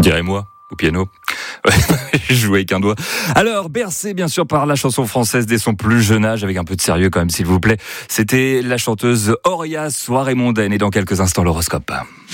dirait moi, au piano. Je jouais avec un doigt. Alors, bercé bien sûr par la chanson française dès son plus jeune âge, avec un peu de sérieux quand même s'il vous plaît, c'était la chanteuse Auria, Soirée mondaine. Et dans quelques instants, l'horoscope.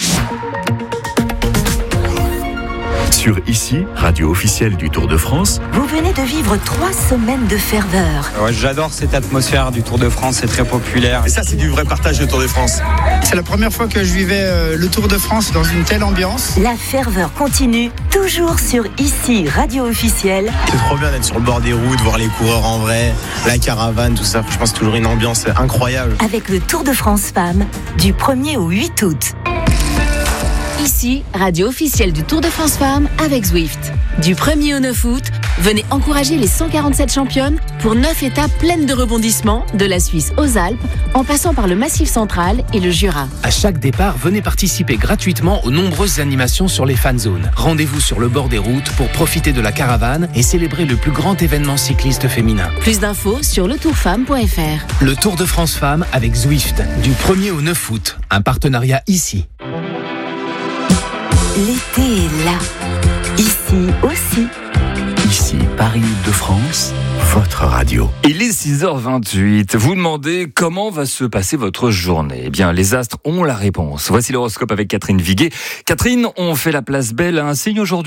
Sur ICI, radio officielle du Tour de France. Vous venez de vivre 3 semaines de ferveur. Ouais, j'adore cette atmosphère du Tour de France, c'est très populaire. Et ça, c'est du vrai partage du Tour de France. C'est la première fois que je vivais le Tour de France dans une telle ambiance. La ferveur continue, toujours sur ICI, radio officielle. C'est trop bien d'être sur le bord des routes, voir les coureurs en vrai, la caravane, tout ça. Je pense toujours une ambiance incroyable. Avec le Tour de France Femmes, du 1er au 8 août. Ici, radio officielle du Tour de France Femmes avec Zwift. Du 1er au 9 août, venez encourager les 147 championnes pour 9 étapes pleines de rebondissements, de la Suisse aux Alpes, en passant par le Massif central et le Jura. À chaque départ, venez participer gratuitement aux nombreuses animations sur les fan zones. Rendez-vous sur le bord des routes pour profiter de la caravane et célébrer le plus grand événement cycliste féminin. Plus d'infos sur letourfemme.fr. Le Tour de France Femmes avec Zwift, du 1er au 9 août. Un partenariat ici. L'été est là. Ici aussi. Ici, Paris-Île-de-France, votre radio. Il est 6h28. Vous demandez comment va se passer votre journée. Eh bien, les astres ont la réponse. Voici l'horoscope avec Catherine Viguet. Catherine, on fait la place belle à un signe aujourd'hui ?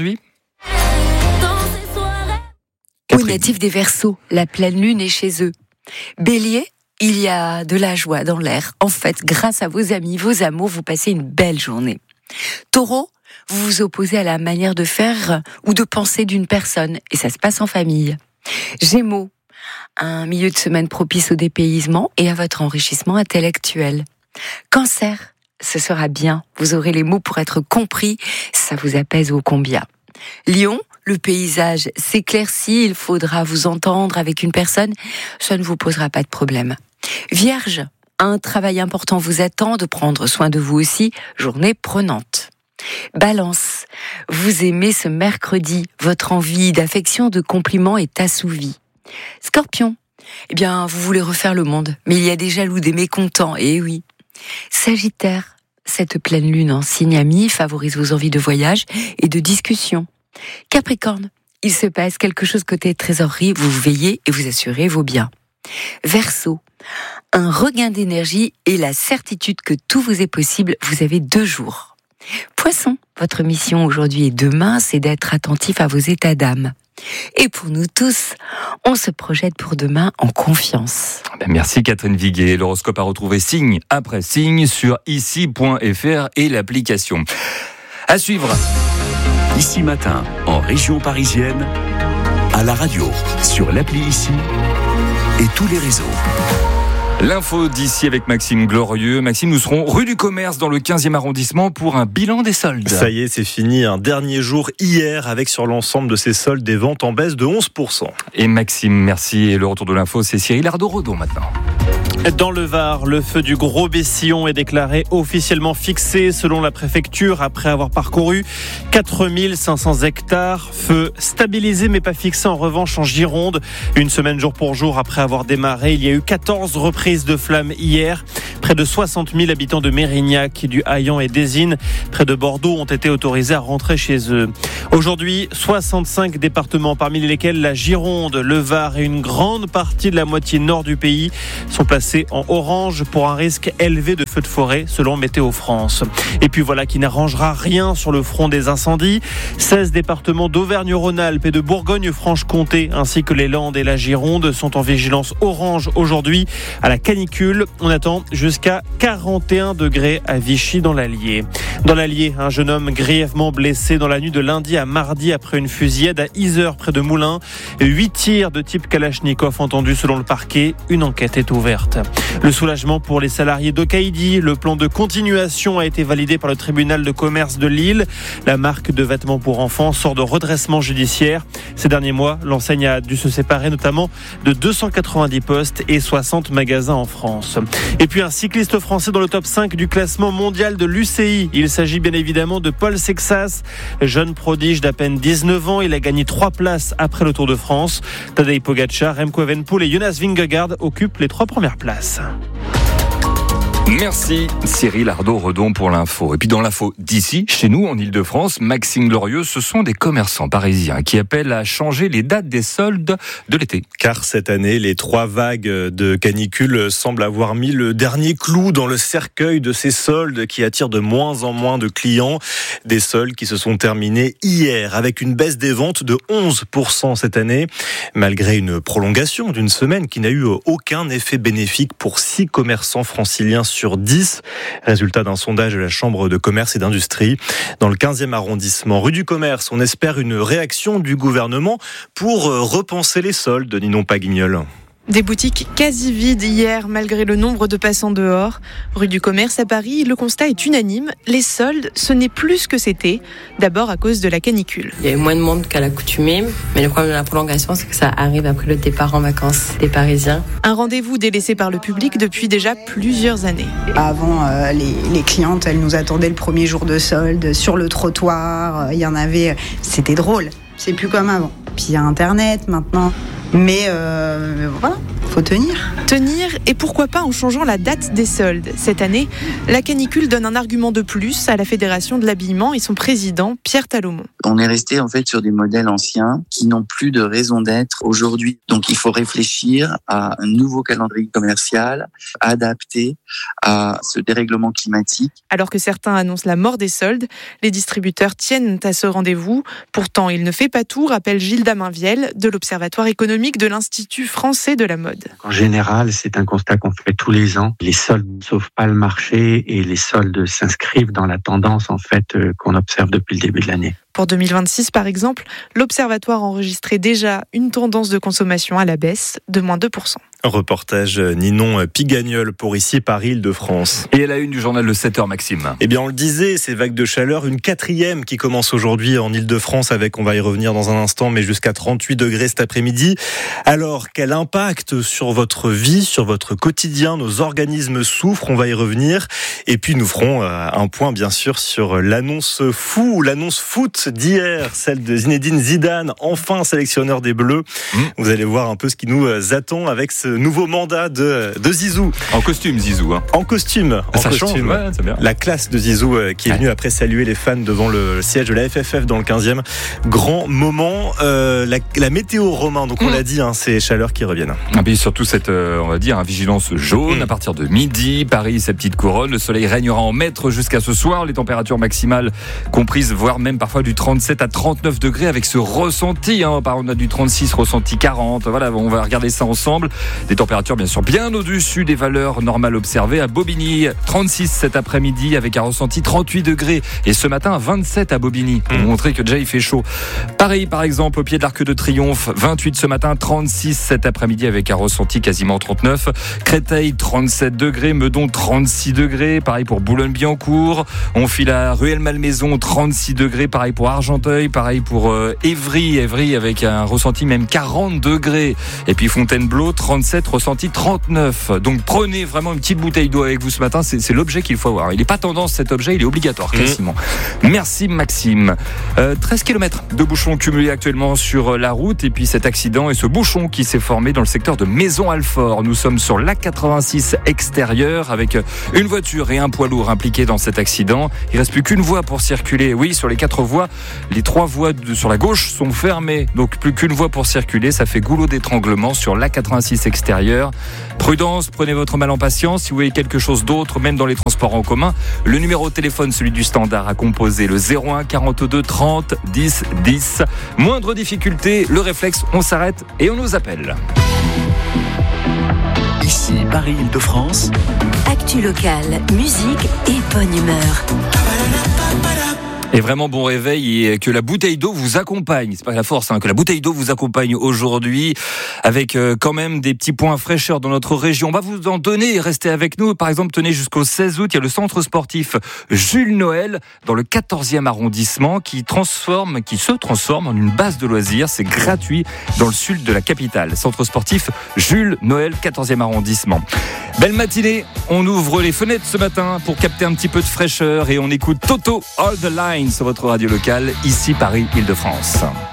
Oui, natif des Verseaux, la pleine lune est chez eux. Bélier, il y a de la joie dans l'air. En fait, grâce à vos amis, vos amours, vous passez une belle journée. Taureau, vous vous opposez à la manière de faire ou de penser d'une personne, et ça se passe en famille. Gémeaux, un milieu de semaine propice au dépaysement et à votre enrichissement intellectuel. Cancer, ce sera bien, vous aurez les mots pour être compris, ça vous apaise ô combien. Lion, le paysage s'éclaircit, il faudra vous entendre avec une personne, ça ne vous posera pas de problème. Vierge, un travail important vous attend, de prendre soin de vous aussi, journée prenante. Balance, vous aimez ce mercredi, votre envie d'affection, de compliments est assouvie. Scorpion, eh bien, vous voulez refaire le monde, mais il y a des jaloux, des mécontents, et oui. Sagittaire, cette pleine lune en signe ami favorise vos envies de voyage et de discussion. Capricorne, il se passe quelque chose côté trésorerie, vous veillez et vous assurez vos biens. Verseau, un regain d'énergie et la certitude que tout vous est possible, vous avez 2 jours. Poisson, votre mission aujourd'hui et demain, c'est d'être attentif à vos états d'âme. Et pour nous tous, on se projette pour demain en confiance. Merci Catherine Viguet. L'horoscope à retrouver signe après signe sur ici.fr et l'application. À suivre. Ici matin, en région parisienne, à la radio, sur l'appli ICI et tous les réseaux. L'info d'ici avec Maxime Glorieux. Maxime, nous serons rue du Commerce dans le 15e arrondissement pour un bilan des soldes. Ça y est, c'est fini. Un dernier jour hier avec sur l'ensemble de ces soldes des ventes en baisse de 11%. Et Maxime, merci. Et le retour de l'info, c'est Cyril Ardo-Rodon maintenant. Dans le Var, le feu du Gros Bessillon est déclaré officiellement fixé selon la préfecture après avoir parcouru 4500 hectares. Feu stabilisé mais pas fixé en revanche en Gironde. Une semaine jour pour jour après avoir démarré, il y a eu 14 reprises de flammes hier. Près de 60 000 habitants de Mérignac, du Haillan et d'Ésine, près de Bordeaux, ont été autorisés à rentrer chez eux. Aujourd'hui, 65 départements, parmi lesquels la Gironde, le Var et une grande partie de la moitié nord du pays, sont placés en orange pour un risque élevé de feux de forêt, selon Météo France. Et puis voilà qui n'arrangera rien sur le front des incendies. 16 départements d'Auvergne-Rhône-Alpes et de Bourgogne-Franche-Comté, ainsi que les Landes et la Gironde, sont en vigilance orange aujourd'hui à la canicule. On attend jusqu'à 41 degrés à Vichy dans l'Allier. Dans l'Allier, un jeune homme grièvement blessé dans la nuit de lundi à mardi après une fusillade à Yzeure près de Moulins. 8 tirs de type Kalachnikov entendus selon le parquet. Une enquête est ouverte. Le soulagement pour les salariés d'Okaïdi. Le plan de continuation a été validé par le tribunal de commerce de Lille. La marque de vêtements pour enfants sort de redressement judiciaire. Ces derniers mois, l'enseigne a dû se séparer notamment de 290 postes et 60 magasins en France. Et puis un cycliste français dans le top 5 du classement mondial de l'UCI. Il s'agit bien évidemment de Paul Sexas, jeune prodige d'à peine 19 ans. Il a gagné 3 places après le Tour de France. Tadej Pogačar, Remco Evenepoel et Jonas Vingegaard occupent les 3 premières places. Merci Cyril Ardo-Redon pour l'info. Et puis dans l'info d'ici, chez nous en Ile-de-France, Maxime Glorieux, ce sont des commerçants parisiens qui appellent à changer les dates des soldes de l'été. Car cette année, les 3 vagues de canicule semblent avoir mis le dernier clou dans le cercueil de ces soldes qui attirent de moins en moins de clients. Des soldes qui se sont terminés hier avec une baisse des ventes de 11% cette année, malgré une prolongation d'une semaine qui n'a eu aucun effet bénéfique pour 6 commerçants franciliens sur 10. Résultat d'un sondage de la Chambre de commerce et d'industrie. Dans le 15e arrondissement, rue du Commerce, on espère une réaction du gouvernement pour repenser les soldes, Ninon Paguignol. Des boutiques quasi vides hier, malgré le nombre de passants dehors. Rue du Commerce à Paris, le constat est unanime. Les soldes, ce n'est plus ce que c'était. D'abord à cause de la canicule. Il y a eu moins de monde qu'à l'accoutumée, mais le problème de la prolongation, c'est que ça arrive après le départ en vacances des Parisiens. Un rendez-vous délaissé par le public depuis déjà plusieurs années. Avant, les clientes, elles nous attendaient le premier jour de solde sur le trottoir. Il y en avait, c'était drôle. C'est plus comme avant. Puis il y a Internet maintenant. Mais voilà, faut tenir. Tenir, et pourquoi pas en changeant la date des soldes. Cette année, la canicule donne un argument de plus à la Fédération de l'habillement et son président, Pierre Talomont. On est resté en fait sur des modèles anciens qui n'ont plus de raison d'être aujourd'hui. Donc il faut réfléchir à un nouveau calendrier commercial adapté à ce dérèglement climatique. Alors que certains annoncent la mort des soldes, les distributeurs tiennent à ce rendez-vous. Pourtant, il ne fait pas tout, rappelle Gilles Daminviel de l'Observatoire économique de l'Institut français de la mode. En général, c'est un constat qu'on fait tous les ans. Les soldes ne sauvent pas le marché et les soldes s'inscrivent dans la tendance en fait qu'on observe depuis le début de l'année. Pour 2026, par exemple, l'Observatoire enregistrait déjà une tendance de consommation à la baisse de moins 2%. Reportage Ninon Pigagnol pour ici Paris, Île-de-France. Et à la une du journal de 7h, Maxime. Eh bien, on le disait, ces vagues de chaleur, une 4e qui commence aujourd'hui en Île-de-France avec, on va y revenir dans un instant, mais jusqu'à 38 degrés cet après-midi. Alors, quel impact sur votre vie, sur votre quotidien? Nos organismes souffrent, on va y revenir. Et puis, nous ferons un point, bien sûr, sur l'annonce foot d'hier, celle de Zinedine Zidane, enfin sélectionneur des Bleus. Vous allez voir un peu ce qui nous attend avec ce nouveau mandat de Zizou. En costume, Zizou. Hein. En costume. Change, ouais, c'est bien. La classe de Zizou qui est venu après saluer les fans devant le siège de la FFF dans le 15e. Grand moment. La météo, Romain, donc on l'a dit, ces chaleurs qui reviennent. Et puis surtout cette, on va dire, vigilance jaune à partir de midi. Paris, sa petite couronne. Le soleil régnera en maître jusqu'à ce soir. Les températures maximales comprises, voire même parfois du 37 à 39 degrés avec ce ressenti. On a du 36, ressenti 40. Voilà, on va regarder ça ensemble. Des températures bien sûr bien au-dessus des valeurs normales observées. À Bobigny, 36 cet après-midi avec un ressenti 38 degrés. Et ce matin, 27 à Bobigny pour montrer que déjà il fait chaud. Paris par exemple, au pied de l'Arc de Triomphe, 28 ce matin, 36 cet après-midi avec un ressenti quasiment 39. Créteil, 37 degrés. Meudon, 36 degrés. Pareil pour Boulogne-Billancourt. On file à Rueil-Malmaison, 36 degrés. Pareil pour Argenteuil. Pareil pour Évry avec un ressenti même 40 degrés. Et puis Fontainebleau, 37, ressenti 39. Donc prenez vraiment une petite bouteille d'eau avec vous ce matin, c'est l'objet qu'il faut avoir. Il n'est pas tendance cet objet, il est obligatoire quasiment. Merci Maxime. 13 km de bouchons cumulés actuellement sur la route et puis cet accident et ce bouchon qui s'est formé dans le secteur de Maison-Alfort. Nous sommes sur l'A86 extérieur avec une voiture et un poids lourd impliqués dans cet accident. Il ne reste plus qu'une voie pour circuler. Oui, sur les 4 voies, les 3 voies sur la gauche sont fermées. Donc plus qu'une voie pour circuler, ça fait goulot d'étranglement sur l'A86 extérieur. Prudence, prenez votre mal en patience. Si vous voyez quelque chose d'autre, même dans les transports en commun, le numéro de téléphone, celui du standard, à composer le 01 42 30 10 10. Moindre difficulté, le réflexe, on s'arrête et on nous appelle. Ici Paris, Île-de-France. Actu locale, musique et bonne humeur. Et vraiment bon réveil et que la bouteille d'eau vous accompagne. C'est pas la force, que la bouteille d'eau vous accompagne aujourd'hui avec quand même des petits points fraîcheur dans notre région. On va vous en donner et restez avec nous. Par exemple, tenez, jusqu'au 16 août, il y a le centre sportif Jules Noël dans le 14e arrondissement qui se transforme en une base de loisirs. C'est gratuit dans le sud de la capitale. Centre sportif Jules Noël, 14e arrondissement. Belle matinée. On ouvre les fenêtres ce matin pour capter un petit peu de fraîcheur et on écoute Toto All the Line sur votre radio locale, ici Paris, Île-de-France.